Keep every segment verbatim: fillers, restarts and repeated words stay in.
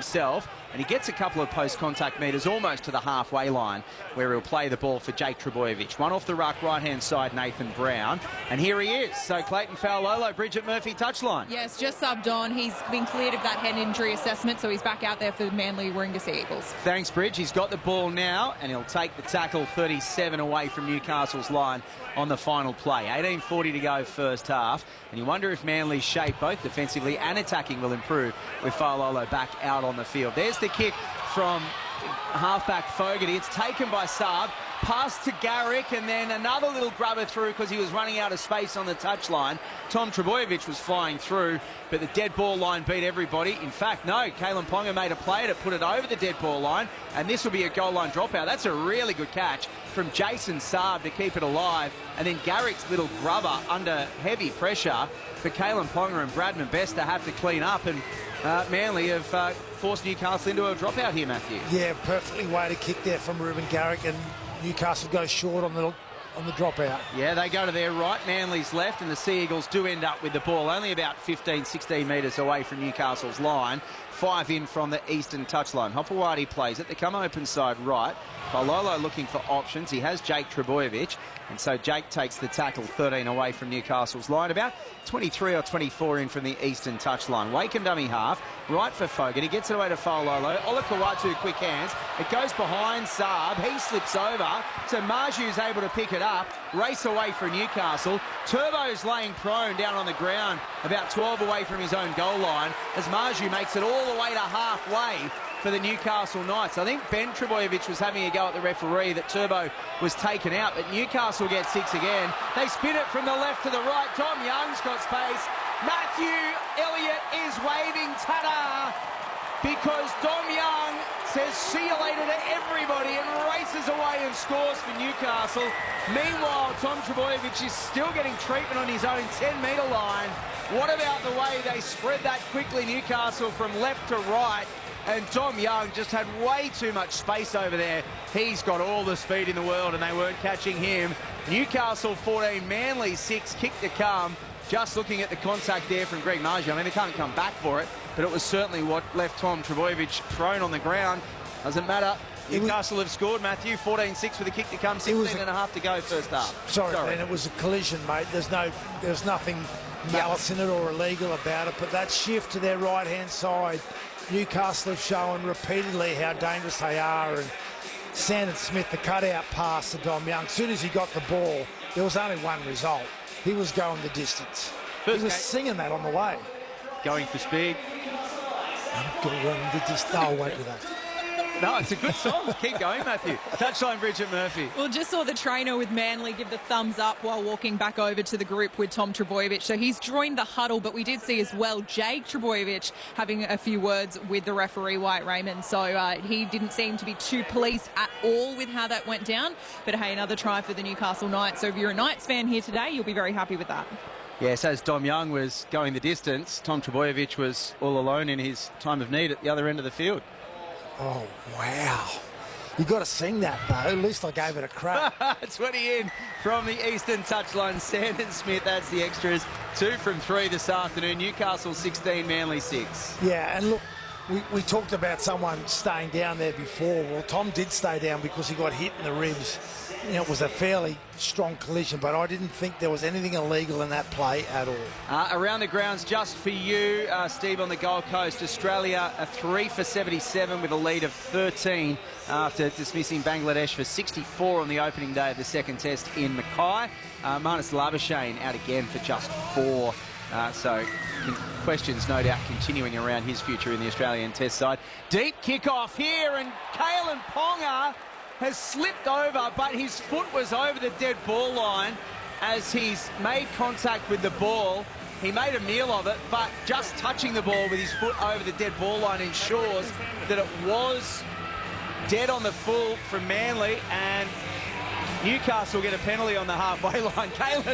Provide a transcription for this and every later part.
himself, and he gets a couple of post-contact metres almost to the halfway line, where he'll play the ball for Jake Trbojevic. One off the ruck, right-hand side, Nathan Brown. And here he is. So Clayton Fa'alolo, Bridget Murphy touchline. Yes, just subbed on. He's been cleared of that head injury assessment, so he's back out there for the Manly Warringah Sea Eagles. Thanks, Bridge. He's got the ball now, and he'll take the tackle thirty-seven away from Newcastle's line on the final play. eighteen forty to go first half, and you wonder if Manly's shape, both defensively and attacking, will improve with Fa'alolo back out on the field. There's the kick from halfback Fogarty. It's taken by Saab. Pass to Garrick, and then another little grubber through because he was running out of space on the touchline. Tom Trbojevic was flying through, but the dead ball line beat everybody. In fact, no, Kalen Ponga made a play to put it over the dead ball line, and this will be a goal line dropout. That's a really good catch from Jason Saab to keep it alive, and then Garrick's little grubber under heavy pressure for Kalen Ponga and Bradman Best to have to clean up, and uh, Manly have uh, forced Newcastle into a dropout here, Matthew. Yeah, perfectly weighted kick there from Ruben Garrick, and Newcastle goes short on the on the dropout. Yeah, they go to their right, Manly's left, and the Sea Eagles do end up with the ball only about fifteen, sixteen metres away from Newcastle's line. Five in from the eastern touchline. Hopewadi plays it. They come open side right. Fa'alolo looking for options. He has Jake Trbojevic, and so Jake takes the tackle thirteen away from Newcastle's line. About twenty-three or twenty-four in from the eastern touchline. Wakeham dummy half, right for Fogarty. Gets it away to Fa'alolo. Olakawatu, quick hands. It goes behind Saab. He slips over. So Marju's able to pick it up. Race away for Newcastle. Turbo's laying prone down on the ground, about twelve away from his own goal line, as Marju makes it all the way to halfway for the Newcastle Knights. I think Ben Trbojevic was having a go at the referee that Turbo was taken out, but Newcastle get six again. They spin it from the left to the right. Dom Young's got space. Matthew Elliott is waving ta-da because Dom Young says see you later to everybody and races away and scores for Newcastle. Meanwhile, Tom Trbojevic is still getting treatment on his own ten metre line. What about the way they spread that quickly, Newcastle, from left to right? And Dom Young just had way too much space over there. He's got all the speed in the world, and they weren't catching him. Newcastle fourteen, Manly six, kick to come. Just looking at the contact there from Greg Marju. I mean, they can't come back for it, but it was certainly what left Tom Trbojevic prone on the ground. Doesn't matter. Newcastle have scored, Matthew. fourteen six with a kick to come. sixteen and a half to go first half. Sorry, sorry, man, it was a collision, mate. There's no, there's nothing malice yep. in it or illegal about it, but that shift to their right-hand side, Newcastle have shown repeatedly how dangerous they are, and Sandon Smith, the cutout pass to Dom Young, as soon as he got the ball, there was only one result. He was going the distance. First he was game. singing that on the way. Going for speed. I'm going the distance. No, I'll wait with that. No, it's a good song. Keep going, Matthew. Touchline, Bridget Murphy. Well, just saw the trainer with Manly give the thumbs up while walking back over to the group with Tom Trbojevic. So he's joined the huddle, but we did see as well Jake Trbojevic having a few words with the referee, Wyatt Raymond. So uh, he didn't seem to be too pleased at all with how that went down. But hey, another try for the Newcastle Knights. So if you're a Knights fan here today, you'll be very happy with that. Yes, as Dom Young was going the distance, Tom Trbojevic was all alone in his time of need at the other end of the field. Oh, wow. You've got to sing that, though. At least I gave it a crack. twenty in from the eastern touchline. Sandon Smith adds the extras. Two from three this afternoon. Newcastle sixteen, Manly six. Yeah, and look, we, we talked about someone staying down there before. Well, Tom did stay down because he got hit in the ribs. You know, it was a fairly strong collision, but I didn't think there was anything illegal in that play at all. Uh, around the grounds, just for you, uh, Steve, on the Gold Coast, Australia a three for seventy-seven with a lead of thirteen after dismissing Bangladesh for sixty-four on the opening day of the second test in Mackay. Uh, Marnus Labuschagne out again for just four. Uh, so questions no doubt continuing around his future in the Australian test side. Deep kick-off here, and Kalen Ponga has slipped over, but his foot was over the dead ball line as he's made contact with the ball. He made a meal of it, but just touching the ball with his foot over the dead ball line ensures that it was dead on the full from Manly, and Newcastle get a penalty on the halfway line. Kalen,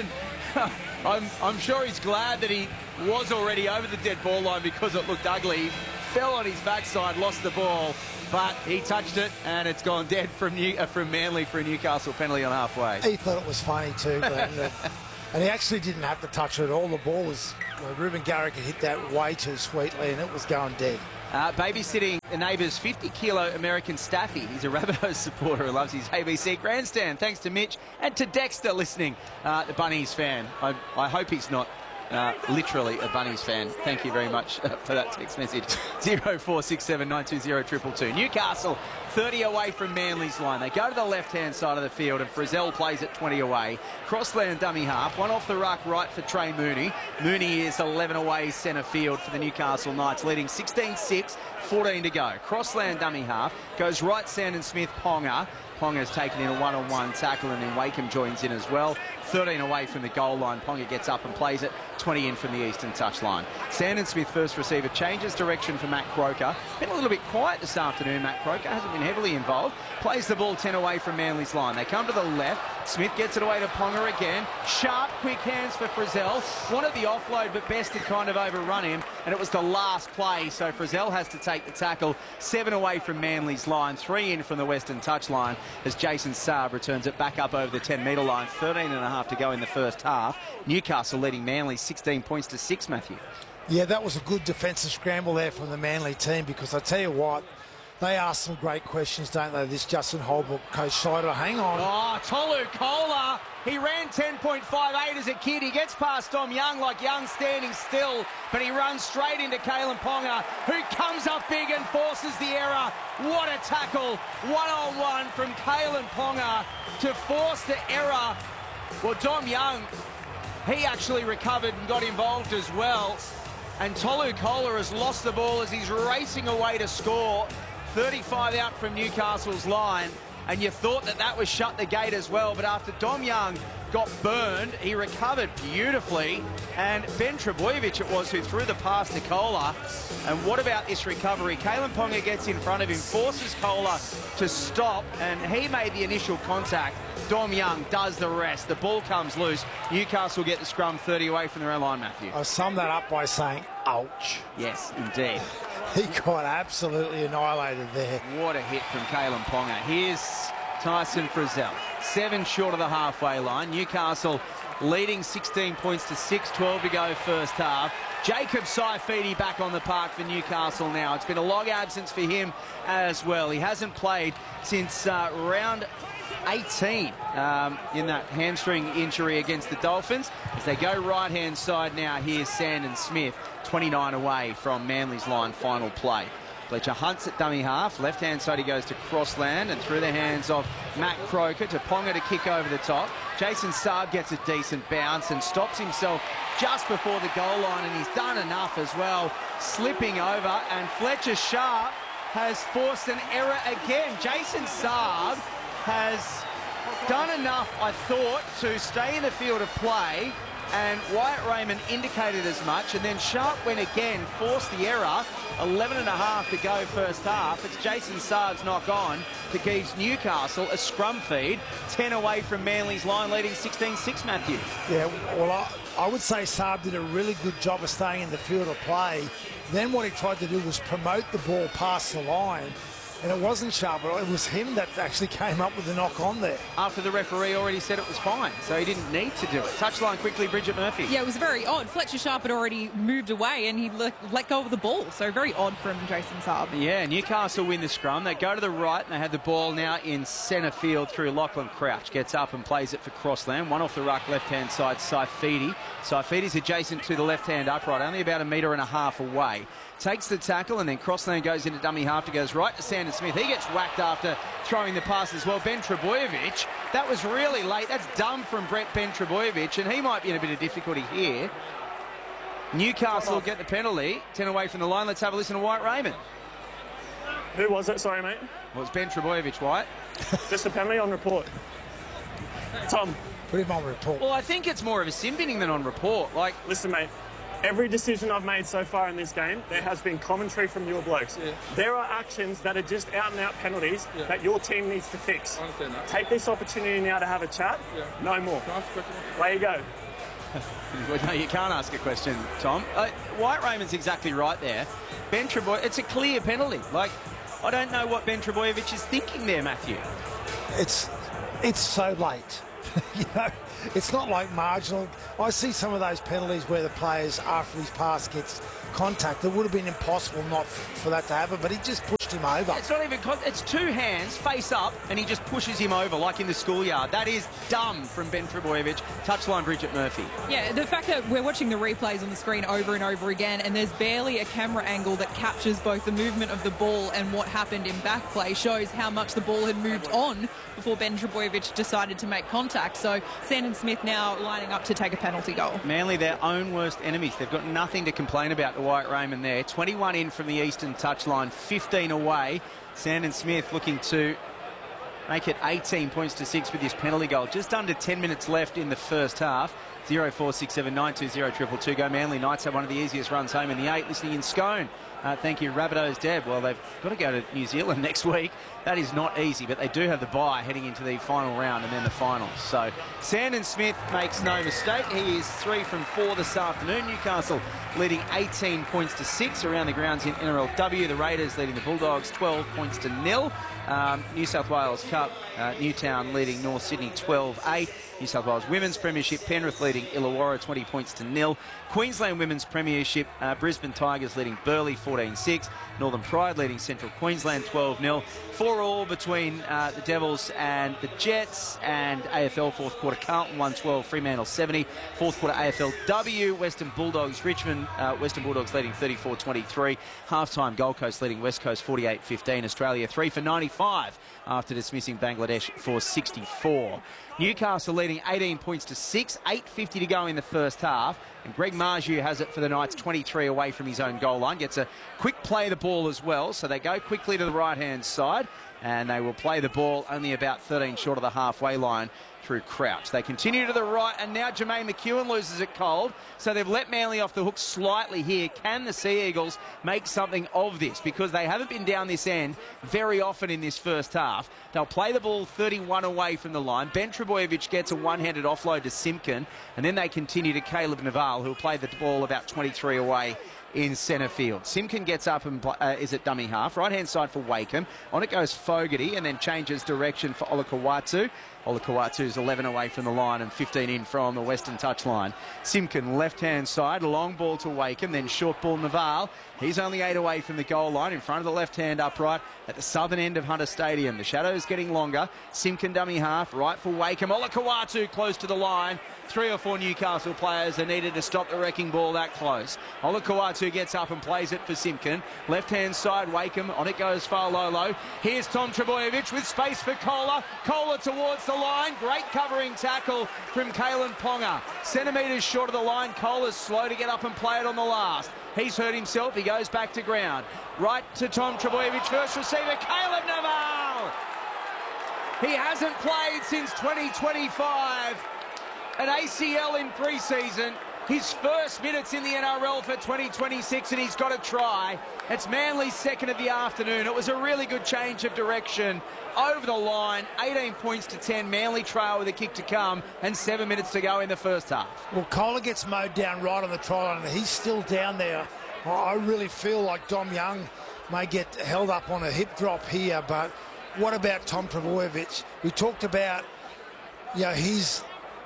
I'm, I'm sure he's glad that he was already over the dead ball line because it looked ugly. He fell on his backside, lost the ball, but he touched it, and it's gone dead from New, uh, from Manly for a Newcastle penalty on halfway. He thought it was funny too, but, uh, and he actually didn't have to touch it at all. The ball was, uh, Ruben Garrick had hit that way too sweetly, and it was going dead. Uh, babysitting a neighbour's fifty kilo American staffy. He's a Rabbitohs supporter who loves his A B C grandstand. Thanks to Mitch and to Dexter listening, uh, the Bunnies fan. I, I hope he's not uh, literally a Bunnies fan. Thank you very much uh, for that text message. zero four six seven nine two zero two two two. Newcastle thirty away from Manly's line. They go to the left-hand side of the field and Frizzell plays at twenty away. Crossland dummy half. One off the ruck right for Trey Mooney. Mooney is eleven away centre field for the Newcastle Knights, leading sixteen six, fourteen to go. Crossland dummy half. Goes right, Sandon Smith, Ponga. Ponga's taken in a one-on-one tackle and then Wakeham joins in as well. thirteen away from the goal line. Ponga gets up and plays it. twenty in from the eastern touchline. Sandon Smith, first receiver, changes direction for Matt Croker. Been a little bit quiet this afternoon, Matt Croker. Hasn't been heavily involved. Plays the ball ten away from Manly's line. They come to the left. Smith gets it away to Ponga again. Sharp, quick hands for Frizzell. Wanted the offload, but Best had kind of overrun him, and it was the last play, so Frizzell has to take the tackle. Seven away from Manly's line. Three in from the western touchline as Jason Saab returns it back up over the ten metre line. thirteen and a half to go in the first half. Newcastle leading Manly sixteen points to six, Matthew. Yeah, that was a good defensive scramble there from the Manly team, because I tell you what, they ask some great questions, don't they, this Justin Holbrook coach Scheider. Hang on. Oh, Tolu Kola. He ran ten point five eight as a kid. He gets past Dom Young like Young standing still, but he runs straight into Kalen Ponga, who comes up big and forces the error. What a tackle. One-on-one from Kalen Ponga to force the error. Well, Dom Young, he actually recovered and got involved as well. And Tolu Kola has lost the ball as he's racing away to score. thirty-five out from Newcastle's line. And you thought that that was shut the gate as well. But after Dom Young got burned, he recovered beautifully. And Ben Trebojevic it was who threw the pass to Kola. And what about this recovery? Kalen Ponga gets in front of him, forces Kola to stop, and he made the initial contact. Dom Young does the rest. The ball comes loose. Newcastle get the scrum thirty away from their own line, Matthew. I'll sum that up by saying, ouch. Yes, indeed. He got absolutely annihilated there. What a hit from Kalen Ponga. Here's Tyson Frizzell. Seven short of the halfway line. Newcastle leading sixteen points to six, twelve to go first half. Jacob Saifidi back on the park for Newcastle now. It's been a long absence for him as well. He hasn't played since uh, round eighteen um, in that hamstring injury against the Dolphins. As they go right-hand side now, here's Sandon Smith, twenty-nine away from Manly's line, final play. Fletcher hunts at dummy half. Left-hand side he goes to Crossland and through the hands of Matt Croker to Ponga to kick over the top. Jason Saab gets a decent bounce and stops himself just before the goal line, and he's done enough as well, slipping over, and Fletcher Sharp has forced an error again. Jason Saab has done enough, I thought, to stay in the field of play, and Wyatt Raymond indicated as much, and then Sharp went again, forced the error. eleven and a half to go first half. It's Jason Saab's knock on that gives Newcastle a scrum feed, ten away from Manly's line, leading sixteen six, Matthew. Yeah, well, I, I would say Saab did a really good job of staying in the field of play. Then what he tried to do was promote the ball past the line, and it wasn't Sharp, it was him that actually came up with the knock on there. After the referee already said it was fine, so he didn't need to do it. Touchline quickly, Bridget Murphy. Yeah, it was very odd. Fletcher Sharp had already moved away and he let, let go of the ball, so very odd from Jason Saab. Yeah, Newcastle win the scrum. They go to the right and they have the ball now in centre field through Lachlan Crouch. Gets up and plays it for Crossland. One off the ruck, left-hand side, Saifidi. Saifidi's adjacent to the left-hand upright, only about a metre and a half away. Takes the tackle and then Crossland goes into dummy half to goes right to Sandon Smith. He gets whacked after throwing the pass as well. Ben Trebojevic, that was really late. That's dumb from Brett Ben Trebojevic, and he might be in a bit of difficulty here. Newcastle get the penalty. ten away from the line. Let's have a listen to Wyatt Raymond. Who was it? Sorry, mate. Well, it's Ben Trebojevic, Wyatt. Just a penalty on report. Tom. Put him on report. Well, I think it's more of a sin binning than on report. Like, listen, mate. Every decision I've made so far in this game, there has been commentary from your blokes. Yeah. There are actions that are just out-and-out penalties yeah. that your team needs to fix. I understand that. Take this opportunity now to have a chat. Yeah. No more. Can I ask a question? Way you go. Well, no, you can't ask a question, Tom. Uh, Wyatt Raymond's exactly right there. Ben Trebojevic, it's a clear penalty. Like, I don't know what Ben Trebojevic is thinking there, Matthew. It's, it's so late. You know, it's not like marginal. I see some of those penalties where the players, after his pass gets contact. It would have been impossible not f- for that to happen, but he just pushed him over. It's not even, con- it's two hands face up and he just pushes him over like in the schoolyard. That is dumb from Ben Trbojevic. Touchline Bridget Murphy. Yeah, the fact that we're watching the replays on the screen over and over again and there's barely a camera angle that captures both the movement of the ball and what happened in back play shows how much the ball had moved on before Ben Trbojevic decided to make contact. So Sandon Smith now lining up to take a penalty goal. Manly, their own worst enemies. They've got nothing to complain about to Wyatt Raymond there. twenty-one in from the eastern touchline, fifteen away. Sandon Smith looking to make it eighteen points to six with this penalty goal. Just under ten minutes left in the first half. zero four six seven nine two zero triple two. Go Manly Knights have one of the easiest runs home in the eight. Listening in Scone. Uh, thank you, Rabbitohs Deb. Well, they've got to go to New Zealand next week. That is not easy, but they do have the bye heading into the final round and then the finals. So Sandon Smith makes no mistake. He is three from four this afternoon. Newcastle leading eighteen points to six around the grounds in N R L W. The Raiders leading the Bulldogs twelve points to nil. Um, New South Wales Cup, uh, Newtown leading North Sydney twelve eight. New South Wales Women's Premiership, Penrith leading Illawarra twenty points to nil. Queensland Women's Premiership, uh, Brisbane Tigers leading Burleigh fourteen six. Northern Pride leading Central Queensland twelve nil. four all between uh, the Devils and the Jets, and A F L fourth quarter Carlton one twelve, Fremantle seventy. Fourth quarter A F L W, Western Bulldogs, Richmond, uh, Western Bulldogs leading thirty-four twenty-three. Half-time Gold Coast leading West Coast forty-eight fifteen. Australia three for ninety-five after dismissing Bangladesh for sixty-four. Newcastle leading eighteen points to six, eight fifty to go in the first half. And Greg Marju has it for the Knights, twenty-three away from his own goal line. Gets a quick play of the ball as well, so they go quickly to the right-hand side. And they will play the ball only about thirteen short of the halfway line through Crouch. They continue to the right, and now Jermaine McEwen loses it cold. So they've let Manly off the hook slightly here. Can the Sea Eagles make something of this? Because they haven't been down this end very often in this first half. They'll play the ball thirty-one away from the line. Ben Trbojevic gets a one-handed offload to Simpkin, and then they continue to Caleb Naval, who'll play the ball about twenty-three away in centre field. Simpkin gets up and uh, is at dummy half. Right-hand side for Wakeham. On it goes Fogarty and then changes direction for Olakawatu. Olakawatu's eleven away from the line and fifteen in from the western touchline. Simpkin left-hand side, long ball to Wakeham, then short ball Naval. He's only eight away from the goal line in front of the left-hand upright at the southern end of Hunter Stadium. The shadow's getting longer. Simpkin dummy half, right for Wakeham. Olakawatu close to the line. Three or four Newcastle players are needed to stop the wrecking ball that close. Olakawatu gets up and plays it for Simpkin. Left-hand side, Wakeham. On it goes Faololo. Here's Tom Trbojevic with space for Kohler. Kohler towards the line. Great covering tackle from Kalen Ponga. Centimetres short of the line. Kohler's slow to get up and play it on the last. He's hurt himself. He goes back to ground. Right to Tom Trbojevic. First receiver, Caleb Naval. He hasn't played since twenty twenty-five. An A C L in pre-season. His first minutes in the N R L for twenty twenty-six, and he's got a try. It's Manly's second of the afternoon. It was a really good change of direction. Over the line, eighteen points to ten. Manly trail with a kick to come, and seven minutes to go in the first half. Well, Kohler gets mowed down right on the try line, and he's still down there. I really feel like Dom Young may get held up on a hip drop here, but what about Tom Trbojevic? We talked about, you know, his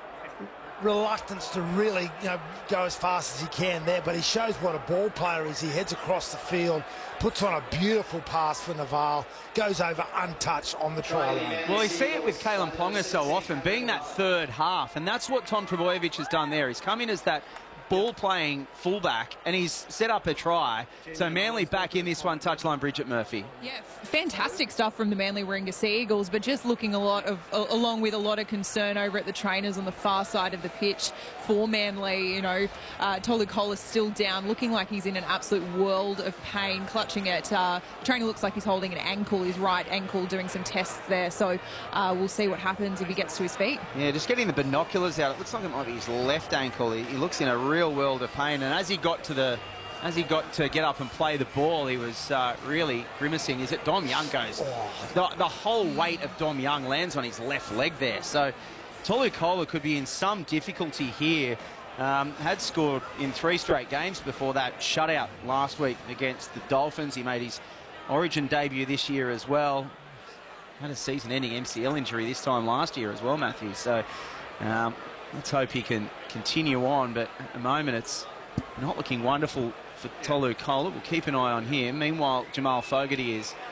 reluctance to really, you know, go as fast as he can there, but he shows what a ball player is. He heads across the field, puts on a beautiful pass for Naval, goes over untouched on the try line. Well, you see it with Kalen Ponga so often, being that third half, and that's what Tom Trbojevic has done there. He's come in as that ball-playing fullback, and he's set up a try. So Manly back in this one, touchline Bridget Murphy. Yeah, fantastic stuff from the Manly Warringah Sea Eagles, but just looking a lot of, uh, along with a lot of concern over at the trainers on the far side of the pitch for Manly. You know, uh, Tolu Kohler's still down, looking like he's in an absolute world of pain, clutching at. Uh, the trainer looks like he's holding an ankle, his right ankle, doing some tests there. So uh, we'll see what happens if he gets to his feet. Yeah, just getting the binoculars out. It looks like it might be his left ankle. He, he looks in a real world of pain, and as he got to the as he got to get up and play the ball, he was uh, really grimacing. Is it Dom Young goes the, the whole weight of Dom Young lands on his left leg there, so Tolu Kohler could be in some difficulty here. Um, had scored in three straight games before that shutout last week against the Dolphins. He made his Origin debut this year as well. Had a season-ending M C L injury this time last year as well, Matthew, so um, let's hope he can continue on, but at the moment it's not looking wonderful for Tolu Kola. We'll keep an eye on him. Meanwhile, Jamal Fogarty is